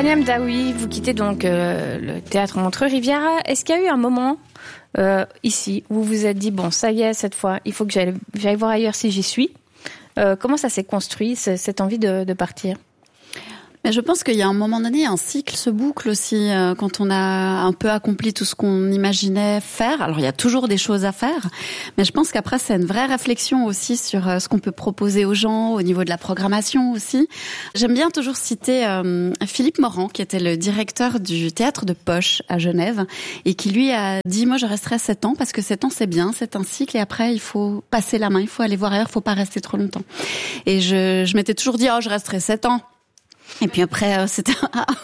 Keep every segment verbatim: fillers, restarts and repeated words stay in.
Rani Hamdaoui, vous quittez donc euh, le théâtre Montreux-Riviera. Est-ce qu'il y a eu un moment euh, ici où vous vous êtes dit, bon, ça y est, cette fois, il faut que j'aille, j'aille voir ailleurs si j'y suis. euh, Comment ça s'est construit, cette envie de, de partir? Mais je pense qu'il y a un moment donné, un cycle se boucle aussi euh, quand on a un peu accompli tout ce qu'on imaginait faire. Alors il y a toujours des choses à faire, mais je pense qu'après c'est une vraie réflexion aussi sur euh, ce qu'on peut proposer aux gens au niveau de la programmation aussi. J'aime bien toujours citer euh, Philippe Morand, qui était le directeur du théâtre de Poche à Genève et qui lui a dit, moi je resterai sept ans parce que sept ans c'est bien, c'est un cycle et après il faut passer la main, il faut aller voir ailleurs, il faut pas rester trop longtemps. Et je, je m'étais toujours dit, oh je resterai sept ans. Et puis après, euh, c'était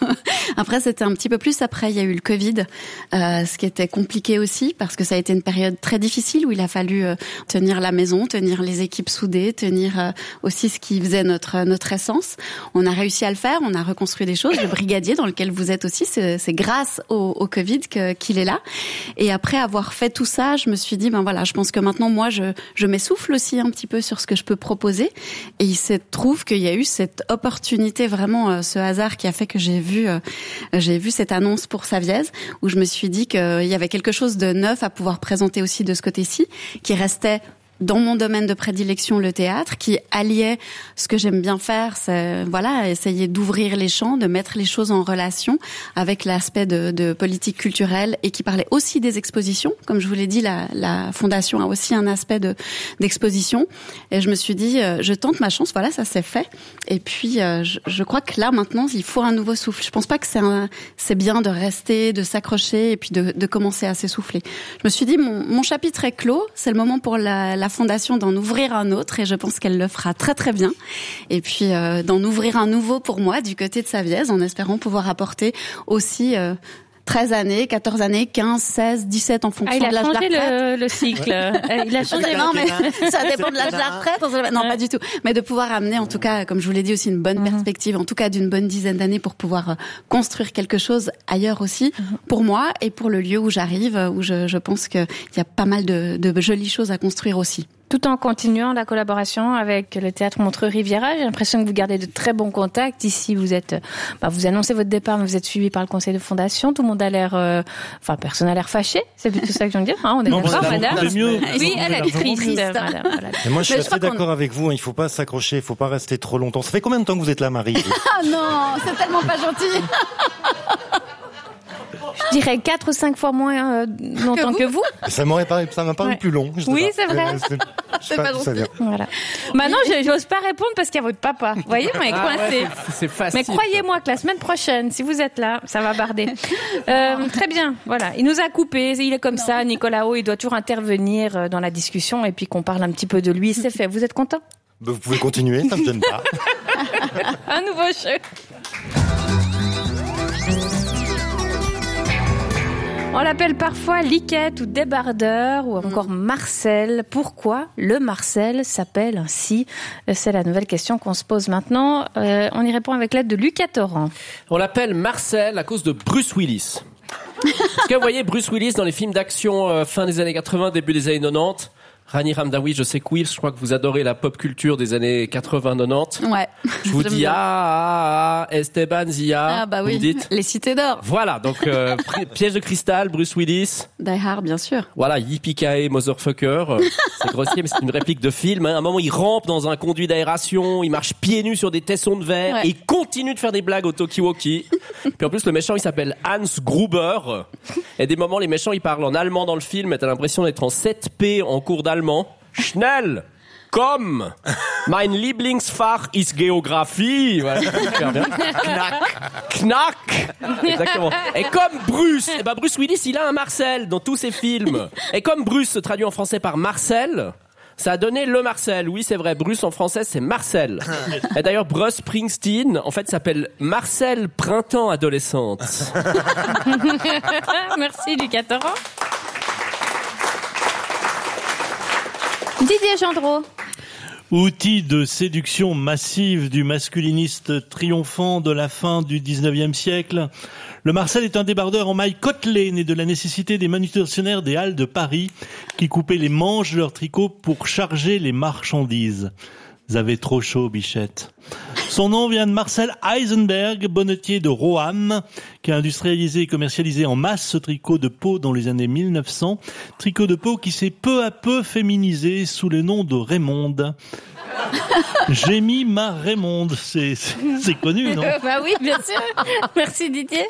après c'était un petit peu plus. Après, il y a eu le Covid, euh, ce qui était compliqué aussi parce que ça a été une période très difficile où il a fallu euh, tenir la maison, tenir les équipes soudées, tenir euh, aussi ce qui faisait notre notre essence. On a réussi à le faire, on a reconstruit des choses. Le Brigadier, dans lequel vous êtes aussi, c'est, c'est grâce au, au Covid que, qu'il est là. Et après avoir fait tout ça, je me suis dit, ben voilà, je pense que maintenant moi, je je m'essouffle aussi un petit peu sur ce que je peux proposer. Et il se trouve qu'il y a eu cette opportunité vraiment. Ce hasard qui a fait que j'ai vu euh, j'ai vu cette annonce pour Saviez où je me suis dit qu'il y avait quelque chose de neuf à pouvoir présenter aussi de ce côté-ci qui restait dans mon domaine de prédilection, le théâtre, qui alliait ce que j'aime bien faire, c'est voilà, essayer d'ouvrir les champs, de mettre les choses en relation avec l'aspect de, de politique culturelle et qui parlait aussi des expositions. Comme je vous l'ai dit, la, la fondation a aussi un aspect de d'exposition. Et je me suis dit, euh, je tente ma chance. Voilà, ça s'est fait. Et puis, euh, je, je crois que là, maintenant, il faut un nouveau souffle. Je pense pas que c'est un, c'est bien de rester, de s'accrocher et puis de, de commencer à s'essouffler. Je me suis dit, mon, mon chapitre est clos. C'est le moment pour la, la fondation d'en ouvrir un autre et je pense qu'elle le fera très très bien et puis euh, d'en ouvrir un nouveau pour moi du côté de Saviez en espérant pouvoir apporter aussi euh, treize années, quatorze années, quinze, seize, dix-sept en fonction ah, de l'âge de la retraite. Il a changé le, le cycle. Il a changé. Non, mais ça dépend de l'âge de la retraite. Non, pas du tout. Mais de pouvoir amener, en tout cas, comme je vous l'ai dit, aussi une bonne mm-hmm. perspective, en tout cas d'une bonne dizaine d'années pour pouvoir construire quelque chose ailleurs aussi, mm-hmm. pour moi et pour le lieu où j'arrive, où je, je pense qu'il y a pas mal de, de jolies choses à construire aussi. Tout en continuant la collaboration avec le théâtre Montreux-Riviera, j'ai l'impression que vous gardez de très bons contacts. Ici, vous êtes, bah, vous annoncez votre départ, mais vous êtes suivi par le conseil de fondation. Tout le monde a l'air, euh, enfin, personne n'a l'air fâché. C'est plutôt ça que je veux dire. Hein, on est non, d'accord, madame. Mieux. Oui, elle est triste. Voilà, voilà. Et moi, je suis mais assez je d'accord avec vous. Hein, il faut pas s'accrocher, il faut pas rester trop longtemps. Ça fait combien de temps que vous êtes là, Marie? Ah non, c'est tellement pas gentil. Je dirais quatre ou cinq fois moins euh, longtemps que vous. Que vous. Ça m'aurait paru, ça m'a paru ouais. plus long. Oui, pas. c'est vrai. C'est, c'est pas, pas gentil. Voilà. Maintenant, je, j'ose pas répondre parce qu'il y a votre papa. Vous voyez, mais ah coincé. Ouais, c'est, c'est facile. Mais croyez-moi que la semaine prochaine, si vous êtes là, ça va barder. Euh, très bien. Voilà. Il nous a coupé. Il est comme non. ça. Nicolas O, il doit toujours intervenir dans la discussion et puis qu'on parle un petit peu de lui. C'est fait. Vous êtes content? Vous pouvez continuer. Ça me gêne pas. Un nouveau jeu. On l'appelle parfois Liquette ou Débardeur ou encore Marcel. Pourquoi le Marcel s'appelle ainsi? C'est la nouvelle question qu'on se pose maintenant. Euh, on y répond avec l'aide de Lucas Torrent. On l'appelle Marcel à cause de Bruce Willis. Est-ce que vous voyez Bruce Willis dans les films d'action euh, fin des années quatre-vingts, début des années quatre-vingt-dix? Rani Hamdaoui, je sais que Wills, je crois que vous adorez la pop culture des années quatre-vingts quatre-vingt-dix. Ouais. Je vous dis, ah, ah, ah, Esteban Zia. Ah, bah oui. Vous dites. Les Cités d'Or. Voilà. Donc, euh, Piège de cristal, Bruce Willis. Die Hard, bien sûr. Voilà. Yippee-ki-yay, motherfucker. C'est grossier, mais c'est une réplique de film. Hein. À un moment, il rampe dans un conduit d'aération, il marche pieds nus sur des tessons de verre, ouais. et il continue de faire des blagues au talkie-walkie. Puis en plus, le méchant, il s'appelle Hans Gruber. Et des moments, les méchants, ils parlent en allemand dans le film, et t'as l'impression d'être en sept P en cours d'allemand. Schnell, komm, mein Lieblingsfach ist Géographie. Voilà, super bien. Knack, knack. Exactement. Et comme Bruce, eh ben Bruce Willis, il a un Marcel dans tous ses films. Et comme Bruce se traduit en français par Marcel, ça a donné le Marcel. Oui, c'est vrai. Bruce en français, c'est Marcel. Et d'ailleurs, Bruce Springsteen, en fait, s'appelle Marcel Printemps Adolescente. Merci, Lucas Torrent. Didier Gendreau. Outil de séduction massive du masculiniste triomphant de la fin du dix-neuvième siècle, le Marcel est un débardeur en maille côtelée, né de la nécessité des manutentionnaires des Halles de Paris qui coupaient les manches de leurs tricots pour charger les marchandises. Vous avez trop chaud, bichette. Son nom vient de Marcel Eisenberg, bonnetier de Roanne, qui a industrialisé et commercialisé en masse ce tricot de peau dans les années mille neuf cents. Tricot de peau qui s'est peu à peu féminisé sous le nom de Raymonde. J'ai mis ma Raymonde. C'est, c'est, c'est connu, non? Bah oui, bien sûr. Merci Didier.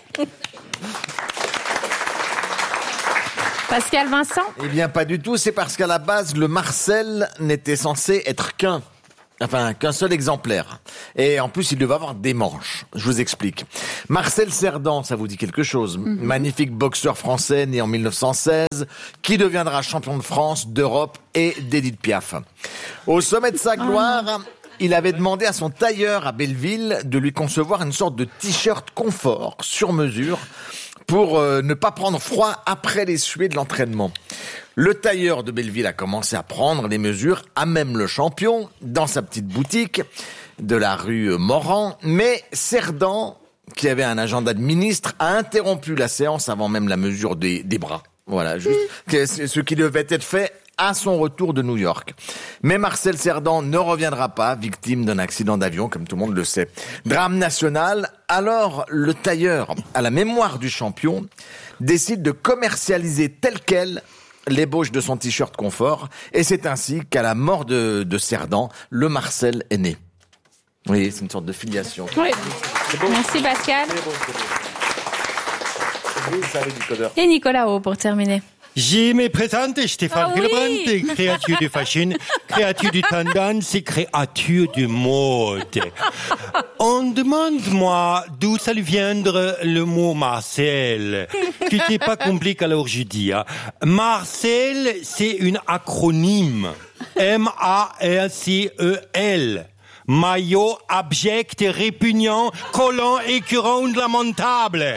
Pascal Vincent? Eh bien, pas du tout. C'est parce qu'à la base, le Marcel n'était censé être qu'un. Enfin, qu'un seul exemplaire. Et en plus, il devait avoir des manches. Je vous explique. Marcel Cerdan, ça vous dit quelque chose? Mm-hmm. Magnifique boxeur français, né en mille neuf cent seize, qui deviendra champion de France, d'Europe et d'Édith Piaf. Au sommet de sa gloire, oh. il avait demandé à son tailleur à Belleville de lui concevoir une sorte de t-shirt confort, sur mesure, pour euh, ne pas prendre froid après les suées de l'entraînement. Le tailleur de Belleville a commencé à prendre les mesures, à même le champion, dans sa petite boutique de la rue Morand. Mais Cerdan, qui avait un agenda de ministre, a interrompu la séance avant même la mesure des, des bras. Voilà, juste ce qui devait être fait à son retour de New York. Mais Marcel Cerdan ne reviendra pas, victime d'un accident d'avion, comme tout le monde le sait. Drame national, alors le tailleur, à la mémoire du champion, décide de commercialiser tel quel l'ébauche de son t-shirt confort, et c'est ainsi qu'à la mort de, de Cerdan, le Marcel est né. Oui, c'est une sorte de filiation. Oui. C'est beau. Merci Pascal. C'est beau, c'est beau. Oui, ça, Nicolas. Et Nicolas O pour terminer. Je me présente, Stéphane Ah oui. Hillebrand, créature de fashion, créature de tendance et créature de mode. On demande-moi d'où ça lui viendra le mot Marcel. Que c'est pas compliqué, alors je dis. Hein. Marcel, c'est un acronyme. M A R C E L. Maillot abject, répugnant, collant, écœurant ou lamentable.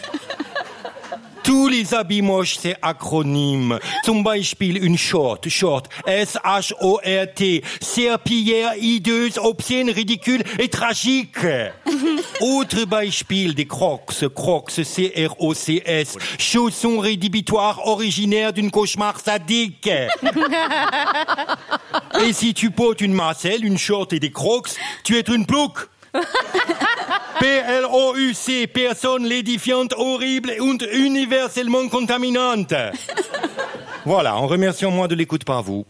Tous les habits moches, c'est acronyme. Zum Beispiel une short, short, S H O R T, serpillière, hideuse, obscène, ridicule et tragique. Autre Beispiel, des crocs, crocs, C R O C S, chaussons rédhibitoires originaires d'une cauchemar sadique. Et si tu portes une Marcel, une short et des crocs, tu es une plouc. P L O U C, personne l'édifiante, horrible et universellement contaminante. Voilà, en remerciant moi de l'écoute par vous.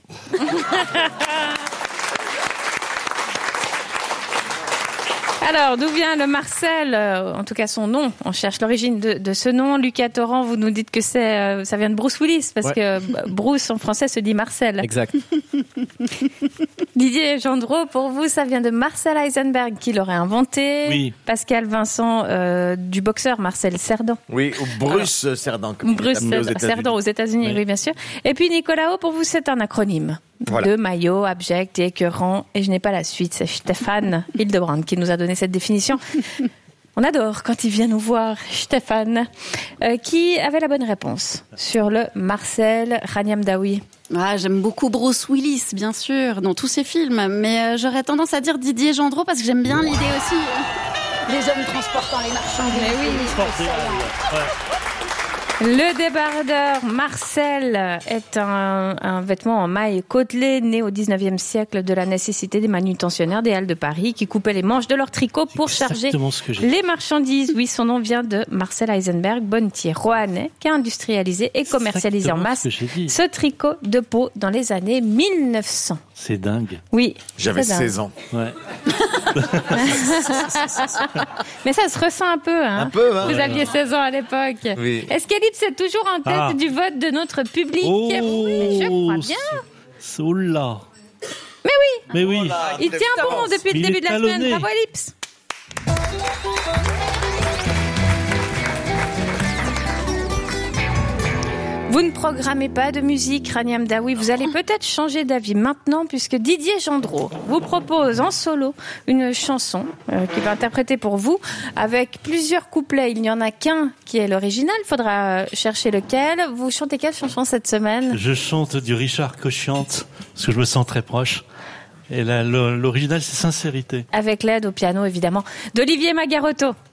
Alors, d'où vient le Marcel, euh, en tout cas son nom? On cherche l'origine de, de ce nom. Lucas Torrent, vous nous dites que c'est, euh, ça vient de Bruce Willis, parce ouais. que Bruce en français se dit Marcel. Exact. Didier Gendreau, pour vous, ça vient de Marcel Eisenberg, qui l'aurait inventé. Oui. Pascal Vincent, euh, du boxeur Marcel Cerdan. Oui, ou Bruce Alors, Cerdan. Comme Bruce Cerdan aux États-Unis, oui. oui, bien sûr. Et puis Nicolas O, pour vous, c'est un acronyme. Voilà. De maillot, abject et écœurant. Et je n'ai pas la suite. C'est Stéphane Hillebrand qui nous a donné cette définition. On adore quand il vient nous voir, Stéphane. Euh, qui avait la bonne réponse sur le Marcel? Rania Mdaoui. Ah, j'aime beaucoup Bruce Willis, bien sûr, dans tous ses films. Mais euh, j'aurais tendance à dire Didier Gendreau parce que j'aime bien wow. l'idée aussi. Euh, les hommes transportant les marchandises. Mais oui. Le débardeur Marcel est un, un vêtement en maille côtelée né au dix-neuvième siècle de la nécessité des manutentionnaires des Halles de Paris qui coupaient les manches de leur tricot pour charger les marchandises. Oui, son nom vient de Marcel Eisenberg, bonnetier roannais, qui a industrialisé et commercialisé Exactement en masse ce, ce tricot de peau dans les années mille neuf cents. C'est dingue. Oui. J'avais seize ans. Ouais. Mais ça se ressent un peu, hein. Un peu, hein. Vous aviez seize ans à l'époque. Oui. Est-ce qu'Elip c'est toujours en tête ah. du vote de notre public? Oh, Mais je crois bien. C'est, oh là. Mais oui. Mais oui. Oh là, il tient bon depuis le début de la semaine. Bravo Elips. Vous ne programmez pas de musique, Rania Mdaoui. Vous allez peut-être changer d'avis maintenant puisque Didier Gendreau vous propose en solo une chanson euh, qu'il va interpréter pour vous avec plusieurs couplets. Il n'y en a qu'un qui est l'original. Il faudra chercher lequel. Vous chantez quelle chanson cette semaine? Je chante du Richard Cochiante parce que je me sens très proche. Et là, l'original, c'est Sincérité. Avec l'aide au piano, évidemment, d'Olivier Magarotto.